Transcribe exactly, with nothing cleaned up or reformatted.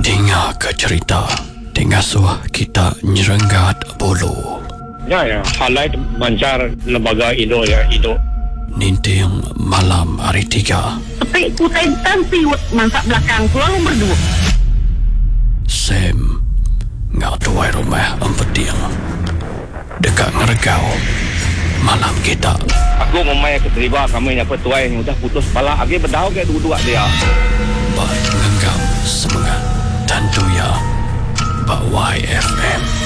Dengar ke cerita Tengasuh kita nyerenggat bulu. Ya, ya. Halai mancar lembaga Indo ya, Indo. Ninting malam hari tiga. Tapi ku tentan siwet mansak belakang selalu berdua. Sam ngak tuai rumah empeting. Dekat ngeregau malam kita. Aku memang keterima kami yang petuai yang udah putus kepala. Agi berdau ke dua-dua dia. Bat ngenggam semangat dan tuya Bak Y F M.